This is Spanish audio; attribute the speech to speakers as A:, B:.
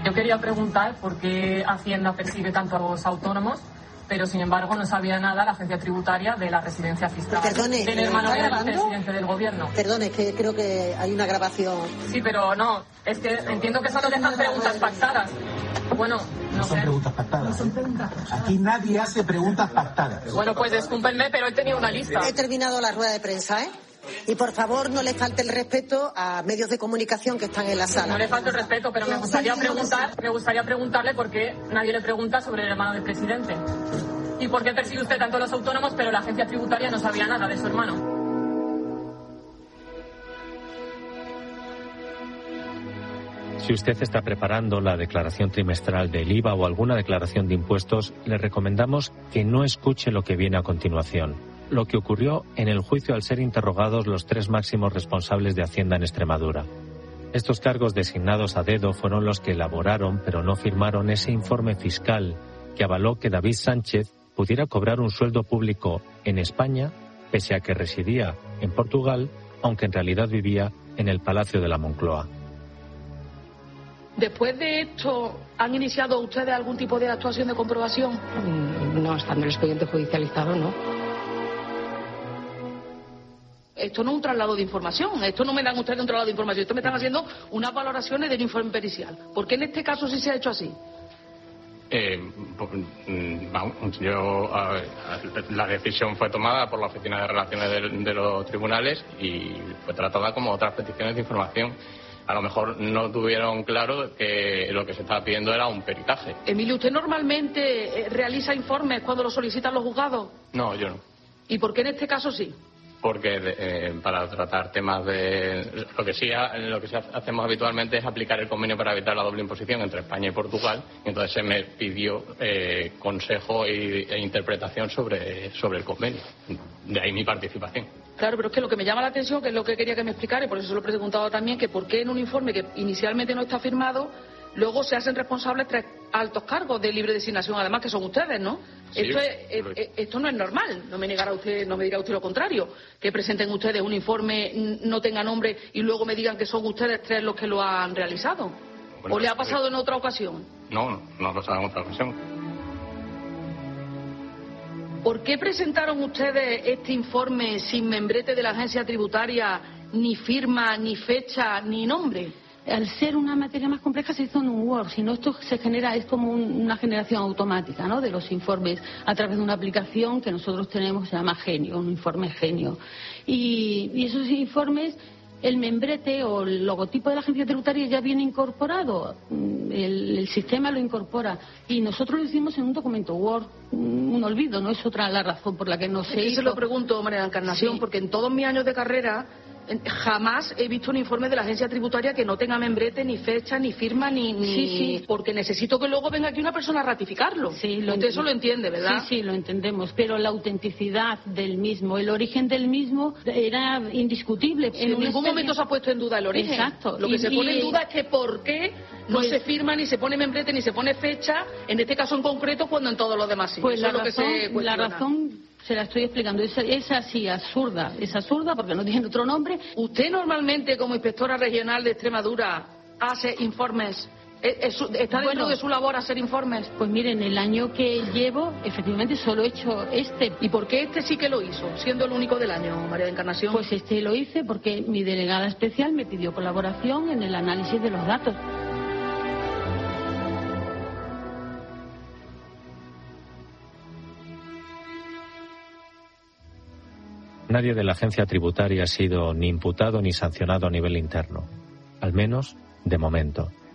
A: Yo quería preguntar por qué Hacienda persigue tanto a los autónomos, pero sin embargo no sabía nada la agencia tributaria de la residencia fiscal del hermano del presidente del gobierno.
B: Perdone, es que creo que hay una grabación.
A: Sí, pero no, es que entiendo que solo dejan preguntas pactadas. Bueno,
C: no son preguntas pactadas. Aquí nadie hace preguntas pactadas.
A: Bueno, pues discúlpenme, pero he tenido una lista.
B: He terminado la rueda de prensa, ¿eh? Y por favor no le falte el respeto a medios de comunicación que están en la sala.
A: No le falta el respeto, pero me gustaría preguntarle por qué nadie le pregunta sobre el hermano del presidente. ¿Y por qué persigue usted tanto a los autónomos, pero la agencia tributaria no sabía nada de su hermano?
D: Si usted está preparando la declaración trimestral del IVA o alguna declaración de impuestos, le recomendamos que no escuche lo que viene a continuación. Lo que ocurrió en el juicio al ser interrogados los 3 máximos responsables de Hacienda en Extremadura. Estos cargos designados a dedo fueron los que elaboraron, pero no firmaron ese informe fiscal que avaló que David Sánchez pudiera cobrar un sueldo público en España, pese a que residía en Portugal, aunque en realidad vivía en el Palacio de la Moncloa.
E: Después de esto, ¿han iniciado ustedes algún tipo de actuación de comprobación?
F: No, estando el expediente judicializado, no.
E: Esto no es un traslado de información, esto no me dan ustedes un traslado de información, esto me están haciendo unas valoraciones del informe pericial. ¿Por qué en este caso sí se ha hecho así?
G: La decisión fue tomada por la Oficina de Relaciones de los Tribunales y fue tratada como otras peticiones de información. A lo mejor no tuvieron claro que lo que se estaba pidiendo era un peritaje.
E: Emilio, ¿usted normalmente realiza informes cuando los solicitan los juzgados?
G: No, yo no.
E: ¿Y por qué en este caso sí?
G: Porque para tratar temas de... Lo que sí hacemos habitualmente es aplicar el convenio para evitar la doble imposición entre España y Portugal. Y entonces se me pidió consejo e interpretación sobre el convenio. De ahí mi participación.
E: Claro, pero es que lo que me llama la atención, que es lo que quería que me explicara, y por eso se lo he preguntado también, que por qué en un informe que inicialmente no está firmado, luego se hacen responsables 3 altos cargos de libre designación, además que son ustedes, ¿no?
G: Sí,
E: esto no es normal, no me dirá usted lo contrario, que presenten ustedes un informe, no tenga nombre y luego me digan que son ustedes 3 los que lo han realizado. Bueno, ¿o le ha pasado en otra ocasión?
G: No ha pasado en otra ocasión.
E: ¿Por qué presentaron ustedes este informe sin membrete de la agencia tributaria, ni firma, ni fecha, ni nombre?
F: Al ser una materia más compleja se hizo en un Word, si no esto se genera, es como una generación automática, ¿no?, de los informes a través de una aplicación que nosotros tenemos, se llama Genio, un informe Genio. Y esos informes, el membrete o el logotipo de la agencia tributaria ya viene incorporado, el sistema lo incorpora y nosotros lo hicimos en un documento Word, un olvido, no es otra la razón por la que no se hizo.
E: Se lo pregunto, María Encarnación,
F: sí,
E: porque en todos mis años de carrera jamás he visto un informe de la agencia tributaria que no tenga membrete, ni fecha, ni firma, ni... Porque necesito que luego venga aquí una persona a ratificarlo.
F: Sí,
E: usted eso lo entiende, ¿verdad?
F: Sí, lo entendemos, pero la autenticidad del mismo, el origen del mismo era indiscutible.
E: En ningún momento se ha puesto en duda el origen.
F: Exacto.
E: Lo que se pone en duda es que por qué no se firma, ni se pone membrete, ni se pone fecha, en este caso en concreto, cuando en todos los demás sí.
F: Pues
E: eso es lo que se cuestiona.
F: La razón... Se la estoy explicando. Es así, absurda. Es absurda porque no tiene otro nombre.
E: ¿Usted normalmente, como inspectora regional de Extremadura, hace informes? ¿Está dentro de su labor hacer informes?
F: Pues miren, el año que llevo, efectivamente, solo he hecho este.
E: ¿Y por qué este sí que lo hizo, siendo el único del año, María de Encarnación?
F: Pues este lo hice porque mi delegada especial me pidió colaboración en el análisis de los datos.
D: Nadie de la agencia tributaria ha sido ni imputado ni sancionado a nivel interno, al menos de momento.